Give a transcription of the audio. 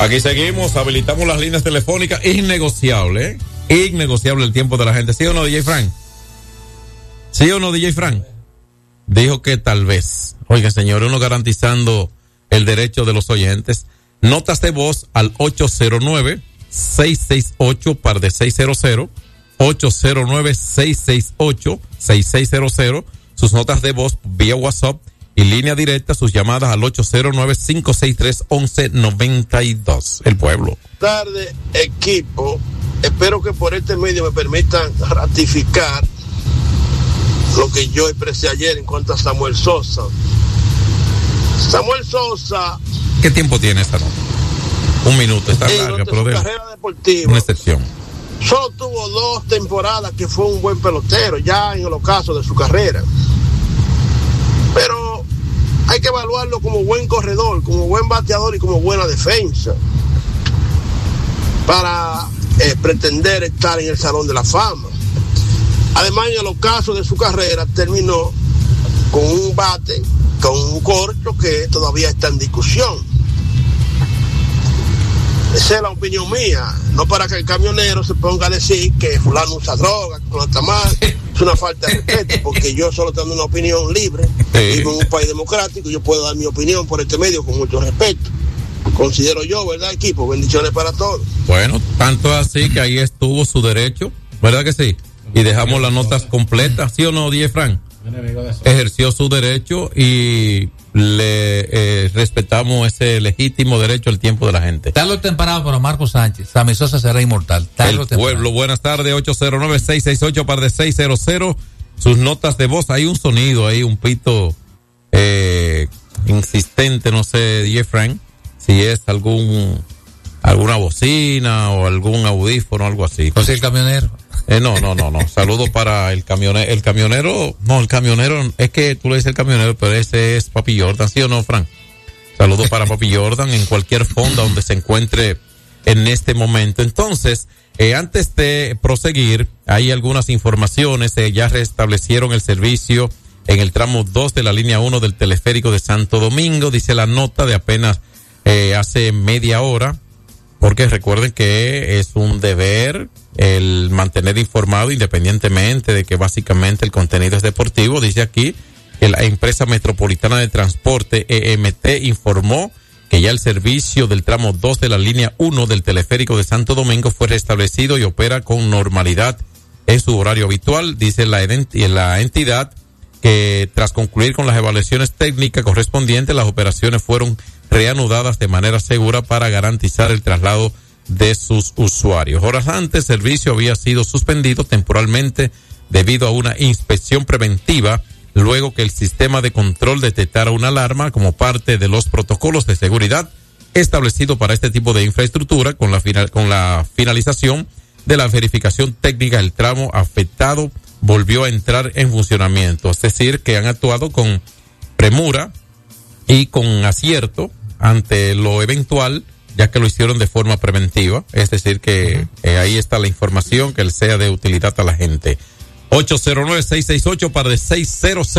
Aquí seguimos, habilitamos las líneas telefónicas. Innegociable, innegociable el tiempo de la gente. ¿Sí o no, DJ Frank? ¿Sí o no, DJ Frank? Dijo que tal vez. Oiga, señor, uno garantizando el derecho de los oyentes. Notas de voz al 809-668-600. 809-668-6600. Sus notas de voz vía WhatsApp y línea directa, sus llamadas al 809-563-1192. El pueblo. Tarde, equipo. Espero que por este medio me permitan ratificar lo que yo expresé ayer en cuanto a Samuel Sosa. Samuel Sosa. ¿Qué tiempo tiene esta nota? Un minuto, está larga, pero de su carrera deportiva. Una excepción. Solo tuvo 2 temporadas que fue un buen pelotero, ya en el ocaso de su carrera. Pero hay que evaluarlo como buen corredor, como buen bateador y como buena defensa para pretender estar en el Salón de la Fama. Además, en el ocaso de su carrera terminó con un bate, con un corcho que todavía está en discusión. Esa es la opinión mía, no para que el camionero se ponga a decir que fulano usa droga, que fulano está mal. Es una falta de respeto, porque yo solo tengo una opinión libre, vivo en un país democrático, yo puedo dar mi opinión por este medio con mucho respeto. Considero yo, ¿verdad, equipo? Bendiciones para todos. Bueno, tanto así que ahí estuvo su derecho, ¿verdad que sí? Y dejamos las notas completas, ¿sí o no, DJ Frank? Ejerció su derecho y le respetamos ese legítimo derecho al tiempo de la gente. Tarde o temprano para Marco Sánchez, Sammy Sosa será inmortal. El pueblo, buenas tardes, 809-668-600. Sus notas de voz, hay un sonido ahí, un pito insistente, no sé, DJ Frank, si es alguna bocina o algún audífono, algo así. ¿O sea, el camionero? No. Saludo para el camionero. El camionero, es que tú le dices el camionero, pero ese es Papi Jordan, ¿sí o no, Frank? Saludo para Papi Jordan en cualquier fonda donde se encuentre en este momento. Entonces, antes de proseguir, hay algunas informaciones. Ya restablecieron el servicio en el tramo 2 de la línea 1 del teleférico de Santo Domingo. Dice la nota de apenas hace media hora, porque recuerden que es un deber el mantener informado independientemente de que básicamente el contenido es deportivo. Dice aquí que la empresa metropolitana de transporte EMT informó que ya el servicio del tramo 2 de la línea 1 del teleférico de Santo Domingo fue restablecido y opera con normalidad en su horario habitual. Dice la entidad que tras concluir con las evaluaciones técnicas correspondientes, las operaciones fueron reanudadas de manera segura para garantizar el traslado de sus usuarios. Horas antes, el servicio había sido suspendido temporalmente debido a una inspección preventiva, luego que el sistema de control detectara una alarma como parte de los protocolos de seguridad establecido para este tipo de infraestructura. Con la finalización de la verificación técnica, el tramo afectado volvió a entrar en funcionamiento. Es decir, que han actuado con premura y con acierto ante lo eventual, ya que lo hicieron de forma preventiva. Es decir, que ahí está la información, que sea de utilidad a la gente. 809-668 para de 600.